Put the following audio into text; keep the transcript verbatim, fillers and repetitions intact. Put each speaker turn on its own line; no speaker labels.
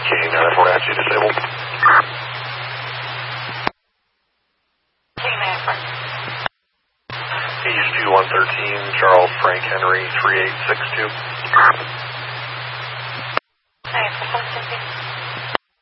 King, nine four Apache disabled. East two one thirteen, Charles Frank Henry, three eight six two.